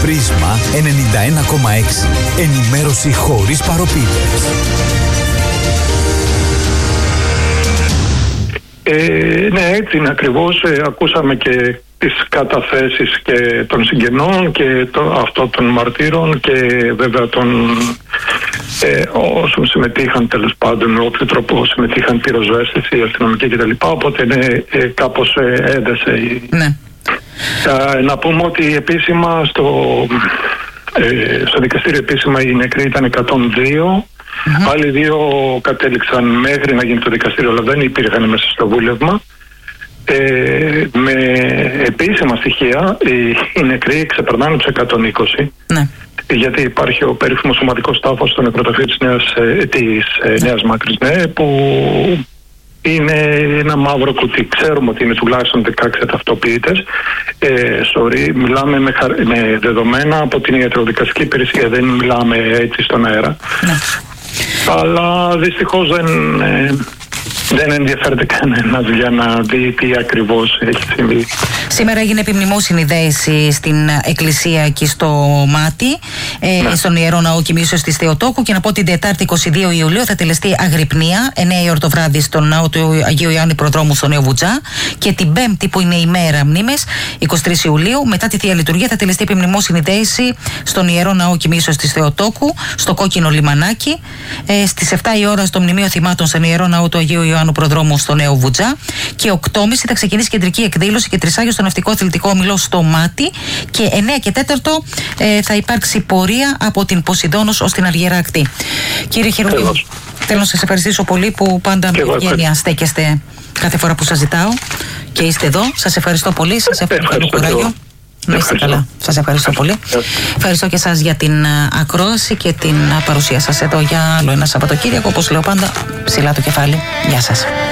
Πρίσμα 91,6. Ενημέρωση χωρίς παροπίδες. Ναι, έτσι είναι ακριβώς. Ακούσαμε και τις καταθέσεις και των συγγενών και αυτό των μαρτύρων και βέβαια των όσων συμμετείχαν, τέλος πάντων, με όποιο τρόπο συμμετείχαν, πυροσβέστες, οι αστυνομικοί κτλ. Οπότε κάπως έδεσε. Ναι. Να πούμε ότι επίσημα στο δικαστήριο επίσημα οι νεκροί ήταν 102. Άλλοι 2 κατέληξαν μέχρι να γίνει το δικαστήριο, αλλά δεν υπήρχαν μέσα στο βούλευμα. Με επίσημα στοιχεία οι νεκροί ξεπερνάνε τους 120. Ναι. Γιατί υπάρχει ο περίφημος σωματικός τάφος στο νεκροταφείο της Νέας Μάκρης, ναι, που είναι ένα μαύρο κουτί. Ξέρουμε ότι είναι τουλάχιστον 16 ταυτοποιητές. Μιλάμε με δεδομένα από την ιατροδικαστική υπηρεσία, δεν μιλάμε έτσι στον αέρα. Ναι. Αλλά δυστυχώς δεν ενδιαφέρεται κανένας για να δει τι ακριβώς έχει συμβεί. Σήμερα έγινε επιμνημόσυνη δέηση στην εκκλησία εκεί στο Μάτι, στον Ιερό Ναό Κοιμήσεως της Θεοτόκου, και να πω την Τετάρτη 22 Ιουλίου θα τελεστεί αγρυπνία 9 η ώρα το βράδυ στον Ναό του Αγίου Ιωάννη Προδρόμου στο Νέο Βουτζά, και την Πέμπτη, που είναι η μέρα μνήμες, 23 Ιουλίου, μετά τη Θεία Λειτουργία θα τελεστεί επιμνημόσυνη δέηση στον Ιερό Ναό Κοιμήσεως της Θεοτόκου, στο Κόκκινο Λιμανάκι, στις 7 η ώρα στο Μνημείο Θυμάτων στον Ιερό Ναό του Αγίου Ιωάννου Προδρόμου στο Νέο Βουτζά, και 8.30 θα ξεκινήσει κεντρική εκδήλωση και τρισάγιο στο Ναυτικό Αθλητικό Όμιλο στο Μάτι, και 9 και 4 θα υπάρξει πορεία από την Ποσειδώνος ως την Αργυρά Ακτή. Κύριε Χερουβίου, θέλω να σας ευχαριστήσω πολύ που πάντα με ευγένεια στέκεστε κάθε φορά που σας ζητάω και είστε εδώ. Σας ευχαριστώ πολύ, σας εύχομαι καλό κουράγιο. Να είστε καλά. Σας ευχαριστώ πολύ. Ευχαριστώ και εσάς για την ακρόαση και την παρουσία σας εδώ για άλλο ένα Σαββατοκύριακο. Όπως λέω πάντα, ψηλά το κεφάλι. Γεια σας.